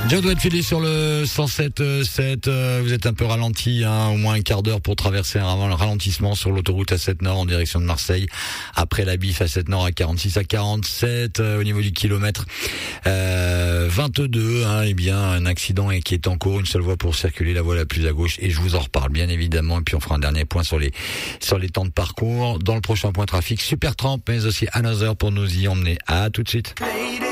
Joe doit être filé sur le 107.7. Vous êtes un peu ralenti, au moins un quart d'heure pour traverser un ralentissement sur l'autoroute A7 Nord en direction de Marseille. Après la Bif A7 Nord à 46 à 47 au niveau du kilomètre 22. Eh bien, un accident qui est en cours. Une seule voie pour circuler, la voie la plus à gauche. Et je vous en reparle bien évidemment. Et puis on fera un dernier point sur les temps de parcours dans le prochain point trafic. Supertramp, mais aussi Another pour nous y emmener. À tout de suite.